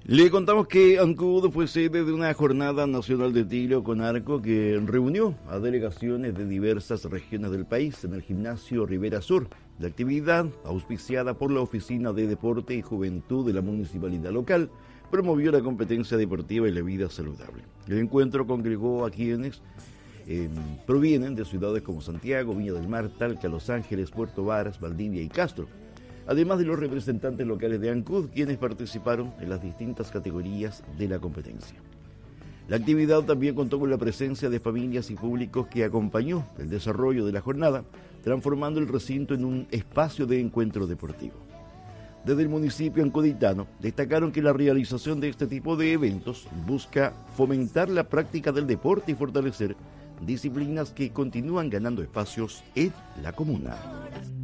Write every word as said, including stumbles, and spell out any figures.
Le contamos que Ancud fue sede de una jornada nacional de tiro con arco que reunió a delegaciones de diversas regiones del país en el gimnasio Rivera Sur. La actividad, auspiciada por la Oficina de Deporte y Juventud de la municipalidad local, promovió la competencia deportiva y la vida saludable. El encuentro congregó a quienes eh, provienen de ciudades como Santiago, Viña del Mar, Talca, Los Ángeles, Puerto Varas, Valdivia y Castro, además de los representantes locales de Ancud, quienes participaron en las distintas categorías de la competencia. La actividad también contó con la presencia de familias y públicos que acompañó el desarrollo de la jornada, transformando el recinto en un espacio de encuentro deportivo. Desde el municipio ancuditano destacaron que la realización de este tipo de eventos busca fomentar la práctica del deporte y fortalecer disciplinas que continúan ganando espacios en la comuna.